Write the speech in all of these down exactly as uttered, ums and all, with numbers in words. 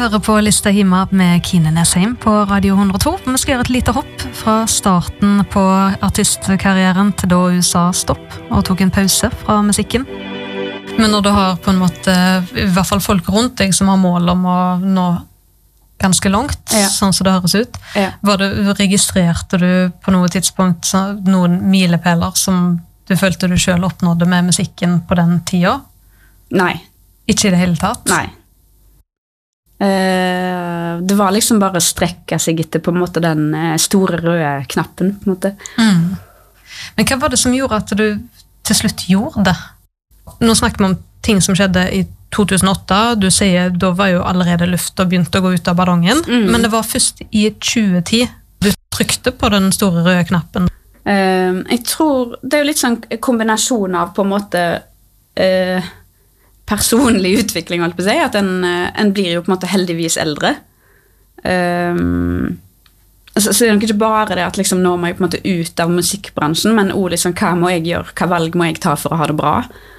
hører på Lista Hima med Kine Nesheim på Radio hundre og to. Vi skal gjøre et lite hopp fra starten på artistkarrieren til da U S A stopp og tok en pause fra musikken. Men når du har på en måte, i hvert fall folk rundt deg som har mål om å nå ganske langt, ja. Sånn som det høres ut, ja. Var du, registrerte du på noe tidspunkt noen milepæler som du følte du selv oppnådde med musikken på den tida? Nei. Ikke i det hele tatt? Nei. Uh, det var liksom bare å strekke seg etter på en måte den uh, store røde knappen på en måte. Mm. Men hva var det som gjorde at du til slutt gjorde det? Nå snakker vi om ting som skjedde i to tusen og åtte. Du sier da var jo allerede luft og begynte å gå ut av ballongen, mm. men det var først i tjue ti du trykte på den store røde knappen. Uh, jeg tror det er jo litt sånn kombinasjon av på en måte uh, personlig utvikling, holdt på å si, at en, en blir jo på en måte heldigvis eldre. Um, så, så det er nok ikke bare det at liksom, nå må jeg på en måte ut av musikkbransjen, men også liksom, hva må jeg gjøre, hva valg må jeg ta for å ha det bra.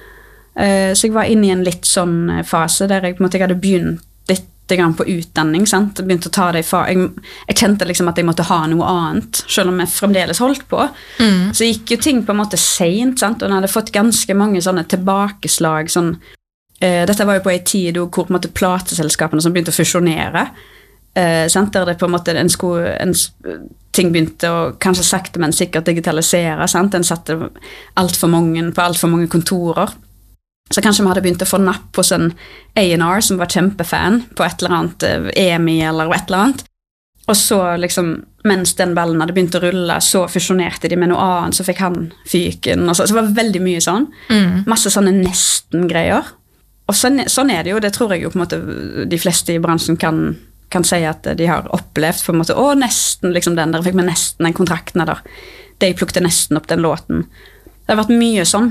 Uh, så jeg var inne i en litt sånn fase der jeg på en måte jeg hadde begynt litt grann på utdanning, sant? Begynt å ta det i fag. Jeg, jeg kjente liksom at jeg måtte ha noe annet, selv om jeg fremdeles holdt på. Mm. Så gikk jo ting på en måte sent, sant? Og jeg hadde fått ganske mange sånne tilbakeslag, sånn Uh, dette var jo på en tid hvor på en måte plateselskapene som begynte å fusjonere, uh, der det på en måte en, sko, en ting begynte å kanskje sakte, men sikkert digitalisere, sant? Den satte alt for mange på alt for mange kontorer. Så kanskje vi hadde begynt å få napp hos en A and R som var kjempefan på et eller annet uh, E M I eller et eller annet. Og så liksom, mens den ballen hadde begynt å rulle, så fusjonerte de med noe annet, så fikk han fyken. Og så, så det var veldig mye sånn. Mm. Masse sånne nesten-greier. Og sånn, sånn er det jo, det tror jeg jo på en måte de fleste i bransjen kan, kan si at de har opplevd på en måte, å nesten liksom den der, fikk med nesten den kontrakten der, de plukte nesten opp den låten. Det har vært mye sånn,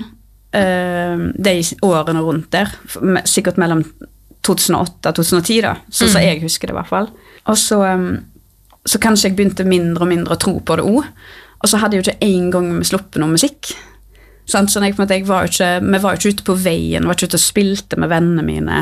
uh, de årene rundt der, sikkert mellom to tusen og åtte og to tusen og ti da, sånn som mm. jeg husker det i hvert fall. Og så, um, så kanskje jeg begynte mindre og mindre å tro på det også, og så hadde jeg jo ikke en gang med sluppet noe musikk. Sånn, så jeg, jeg var ikke, vi var jo ikke ute på veien, var ikke ute og spilte med vennene mine,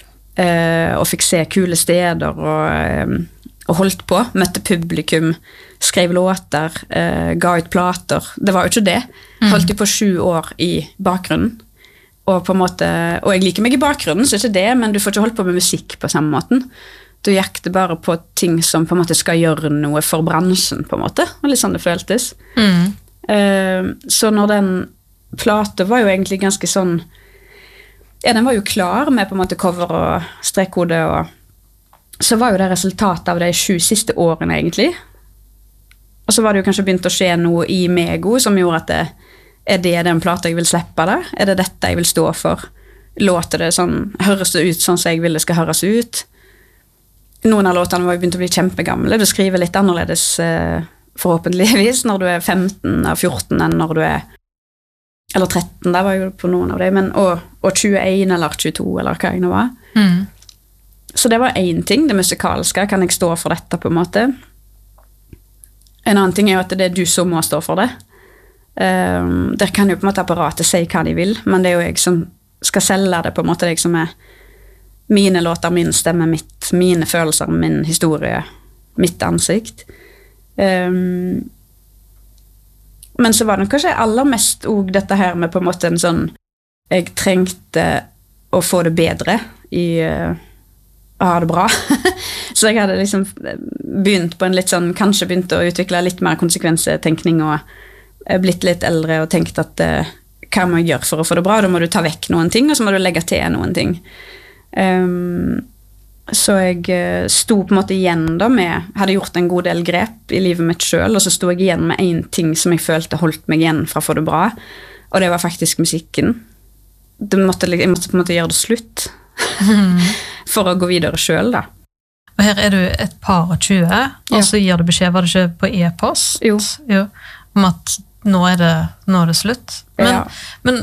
eh, og fikk se kule steder, og, eh, og holdt på, møtte publikum, skrev låter, eh, ga ut plater. Det var jo ikke det. Holdt jo på sju år i bakgrunnen, og på en måte, og jeg liker meg i bakgrunnen, så er det ikke det, men du får ikke holdt på med musikk på samme måten. Du jakter bare på ting som på en måte skal gjøre noe for bransjen, på en måte, og litt sånn det føltes. Mm. Eh, så når den plate var jo egentlig ganske sånn, ja, den var jo klar med på en måte cover og strekkode, og så var jo det resultatet av de sju siste årene egentlig. Og så var det jo kanskje begynt å skje noe i Mego som gjorde at det, er det den plata jeg vil slippe da? Er det dette jeg vil stå for? Låter det sånn, høres det ut sånn som jeg vil det skal høres ut? Noen av låtene var jo begynt å bli kjempegamle, du skriver litt annerledes forhåpentligvis når du er femten og fjorten enn når du er eller tretten, der var jo på noen av dem, men, og, og tjueen eller tjueto, eller hva jeg nå var. Mm. Så det var en ting, det musikalske, kan jeg stå for dette på en måte. En annen ting er jo at det er du som må stå for det. Um, der kan jo på en måte apparatet si hva de vil, men det er jo jeg som skal selge det på en måte, det som er mine låter, min stemme, mitt, mine følelser, min historie, mitt ansikt. Um, Men så var det kanskje aller mest også dette her med på en måte en sånn, jeg trengte å få det bedre i uh, å ha det bra. Så jeg hadde liksom begynt på en litt sånn, kanskje begynt å utvikle litt mer konsekvenstenkning og blitt litt eldre og tenkt at uh, hva må jeg gjøre for å få det bra? Da må du ta vekk noen ting, og så må du legge til noen ting. Um, Så jeg sto på en måte igjen da med, hadde gjort en god del grep i livet mitt selv, og så sto jeg igjen med en ting som jeg følte holdt meg igjen fra å få det bra, og det var faktisk musikken. Det måtte, jeg måtte på en måte gjøre det slutt mm. for å gå videre selv da. Og her er du et par og tjue, og ja. Så gir du beskjed, var det ikke på e-post? Jo. jo. Om at nå er det, nå er det slutt. Men, ja. men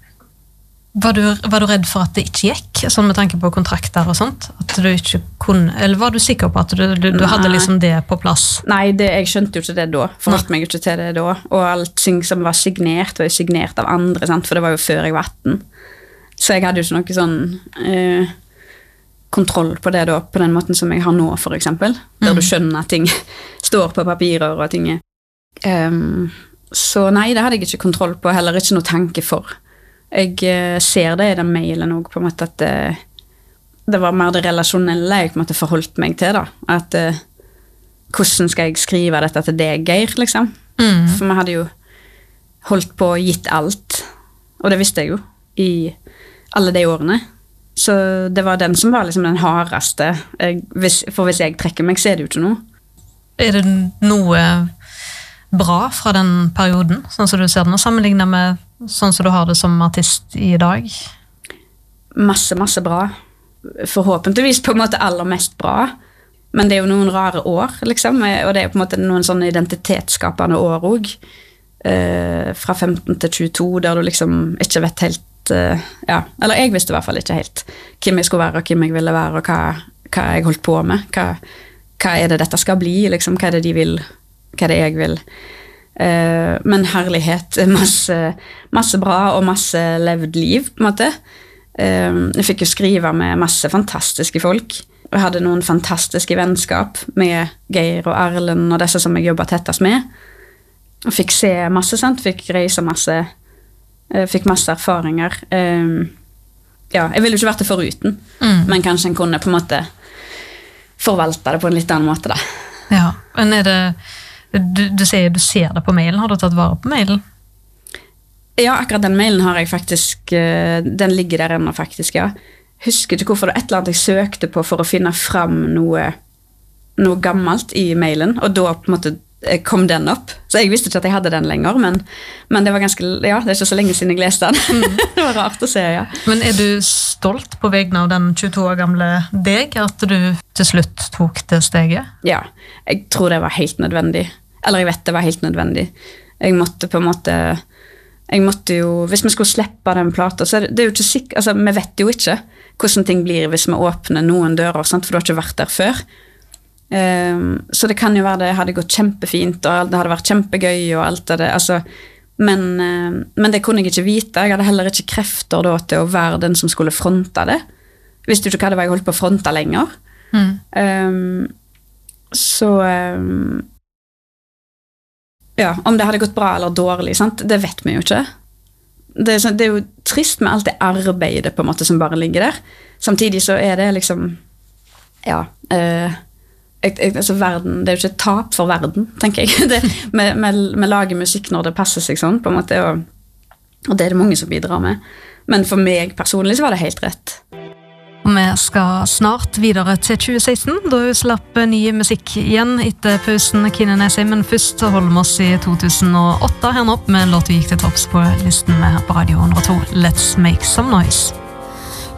Var du, var du redd for at det ikke gikk, sånn med tanke på kontrakter og sånt? At du ikke kunne, eller var du sikker på at du, du, du hadde liksom det på plass? Nei, det, jeg skjønte jo ikke det da. Forholdt meg ikke til det da. Og alt som var signert, var jo signert av andre, sant? For det var jo før jeg var atten. Så jeg hadde jo ikke noe sånn... Uh, kontroll på det da, på den måten som jeg har nå, for eksempel. Der Mm. du skjønner at ting står på papirer og ting er. Um, så nei, det hadde jeg ikke kontroll på, heller ikke noe tanke for. Jeg eh, ser det i den mailen også, på en måte at det, det var mer det relasjonelle jeg på en måte forholdt meg til da. At eh, hvordan skal jeg skrive dette til deg, Geir, liksom? Mm. For vi hadde jo holdt på og gitt alt, og det visste jeg jo, i alle de årene. Så det var den som var liksom den hardeste. Jeg, hvis, for hvis jeg trekker meg, så er det jo ikke noe. Er det noe bra fra den perioden, sånn som du ser den, og sammenlignet med sånn som du har det som artist i dag? Masse, masse bra. Forhåpentligvis på en måte aller mest bra. Men det er jo noen rare år, liksom. Og det er på en måte noen sånne identitetsskapende år også. Eh, fra femten til tjueto, der du liksom ikke vet helt ja, eller jeg visste i hvert fall ikke helt hvem jeg skulle være og hvem jeg ville være og hva, hva jeg holdt på med, hva, hva er det dette skal bli, liksom, hva er det de vil, hva er det jeg vil. Uh, men herlighet, masse, masse bra og masse levd liv, på en måte. Uh, jeg fikk jo skrive med masse fantastiske folk, og jeg hadde noen fantastiske vennskap med Geir og Erlend og disse som jeg jobbet tettest med. Og fikk se masse, sant? Fikk reise masse, fikk masse erfaringer. Um, ja, jeg ville jo ikke vært det foruten, mm. men kanskje en kunne på en måte forvalte det på en litt annen måte da. Ja, men er det, du, du sier du ser det på mailen, har du tatt vare på mailen? Ja, akkurat den mailen har jeg faktisk, den ligger der ennå faktisk, ja. Husker ikke hvorfor det er et eller annet jeg søkte på for å finne fram noe, noe gammelt i mailen, og da på en måte kom den opp. Så jeg visste ikke at jeg hadde den lenger, men, men det var ganske, ja, det er ikke så lenge siden jeg leste den. Mm. Det var rart å se, ja. Men er du stolt på vegne av den tjueto år gamle deg, at du til slutt tok det steget? Ja, jeg tror det var helt nødvendig. Eller jeg vet det var helt nødvendig. Jeg måtte på en måte, jeg måtte jo, hvis vi skulle slippe den plata, så er det, det er jo ikke sikkert, altså vi vet jo ikke hvordan ting blir hvis vi åpner noen dører, sant? For du har ikke vært der før. Um, så det kan jo være det hadde gått kjempefint og det hadde vært kjempegøy og alt det, altså, men, uh, men det kunne jeg ikke vite. Jeg hadde heller ikke krefter da til å være den som skulle fronte det. Jeg visste jo ikke hva det var jeg holdt på å fronte lenger. Mm. Um, så um, ja, om det hadde gått bra eller dårlig, sant? Det vet vi jo ikke. Det er, så, det er jo trist med alt det arbeidet på en måte som bare ligger der. Samtidig så er det liksom ja, uh, Jeg, jeg, altså verden, det er jo ikke et tap for verden, tenker jeg. Det, med, med, med lager musikk når det passer seg sånn, på en måte, og, og det er det mange som bidrar med. Men for meg personlig så var det helt rett. Vi skal snart videre til tjue seksten, da hun slapp ny musikk igjen etter pausen Kine Nesøy, men først holder vi oss i to tusen og åtte her nå, med en låt vi gikk til topps på listen med her på Radio hundre og to, Let's Make Some Noise.